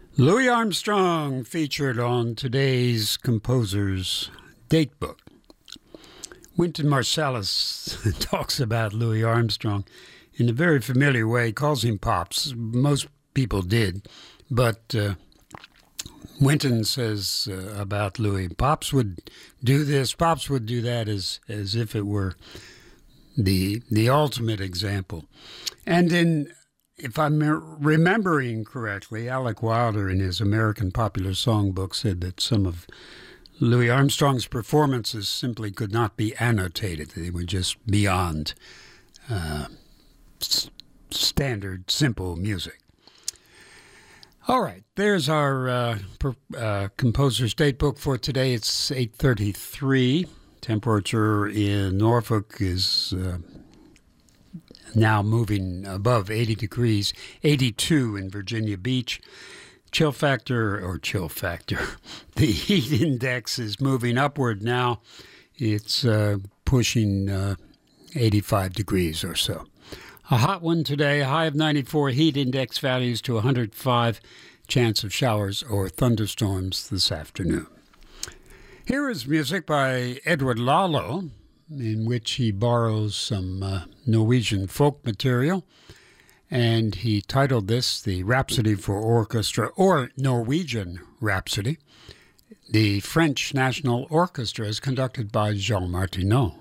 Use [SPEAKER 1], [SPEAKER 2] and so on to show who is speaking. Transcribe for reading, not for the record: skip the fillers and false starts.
[SPEAKER 1] Louis Armstrong featured on today's Composer's Datebook. Wynton Marsalis talks about Louis Armstrong in a very familiar way. He calls him Pops. Most people did. But Wynton says about Louis, Pops would do this, Pops would do that as if it were the ultimate example. And if I'm remembering correctly, Alec Wilder in his American Popular Songbook said that some of Louis Armstrong's performances simply could not be annotated. They were just beyond standard, simple music. All right, there's our Composer's Datebook for today. It's 8:33. Temperature in Norfolk is now moving above 80 degrees, 82 in Virginia Beach. Chill factor, the heat index is moving upward now. It's pushing 85 degrees or so. A hot one today, a high of 94, heat index values to 105, chance of showers or thunderstorms this afternoon. Here is music by Edward Lalo, in which he borrows some Norwegian folk material, and he titled this the Rhapsody for Orchestra, or Norwegian Rhapsody. The French National Orchestra is conducted by Jean Martineau.